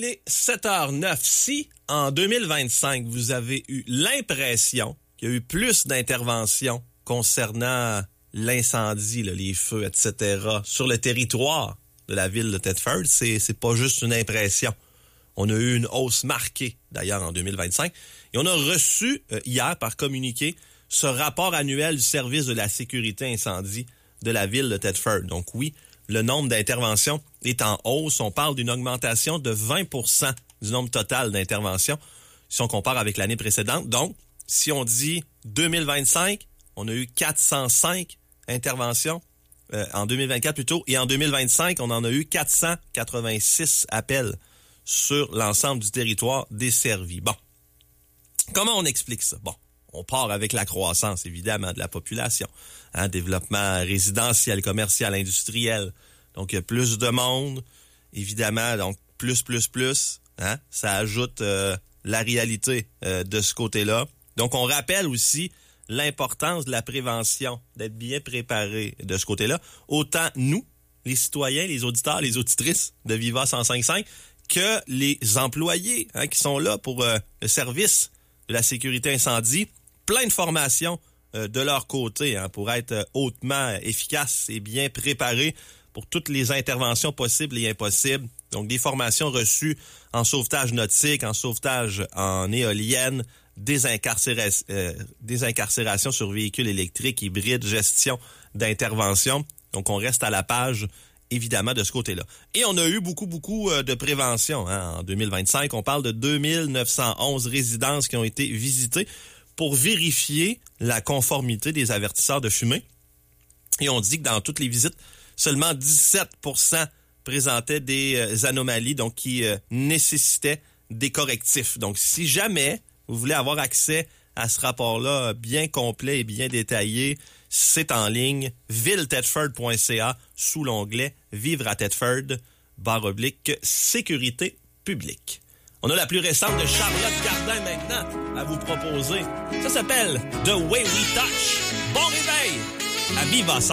Il est 7h09. Si, en 2025, vous avez eu l'impression qu'il y a eu plus d'interventions concernant l'incendie, là, les feux, etc., sur le territoire de la ville de Thetford, c'est pas juste une impression. On a eu une hausse marquée, d'ailleurs, en 2025. Et on a reçu, hier, par communiqué, ce rapport annuel du service de la sécurité incendie de la ville de Thetford. Donc oui, le nombre d'interventions est en hausse. On parle d'une augmentation de 20% du nombre total d'interventions si on compare avec l'année précédente. Donc, si on dit 2025, on a eu 405 interventions en 2024 plutôt, et en 2025, on en a eu 486 appels sur l'ensemble du territoire desservi. Bon, comment on explique ça? Bon, on part avec la croissance, évidemment, de la population. Développement résidentiel, commercial, industriel. Donc, il y a plus de monde, évidemment, donc plus. Ça ajoute la réalité de ce côté-là. Donc, on rappelle aussi l'importance de la prévention, d'être bien préparé de ce côté-là. Autant nous, les citoyens, les auditeurs, les auditrices de Viva 105.5, que les employés qui sont là pour le service de la sécurité incendie. Plein de formations de leur côté pour être hautement efficaces et bien préparés pour toutes les interventions possibles et impossibles. Donc, des formations reçues en sauvetage nautique, en sauvetage en éolienne, désincarcération sur véhicules électriques, hybrides, gestion d'intervention. Donc, on reste à la page, évidemment, de ce côté-là. Et on a eu beaucoup de prévention. En 2025, on parle de 2911 résidences qui ont été visitées pour vérifier la conformité des avertisseurs de fumée. Et on dit que dans toutes les visites, seulement 17% présentaient des anomalies donc qui nécessitaient des correctifs. Donc, si jamais vous voulez avoir accès à ce rapport-là bien complet et bien détaillé, c'est en ligne, villethetford.ca, sous l'onglet « Vivre à Thetford », /sécurité publique. On a la plus récente de Charlotte Cardin maintenant à vous proposer. Ça s'appelle « The Way We Touch ». Bon réveil à Viva 105.5.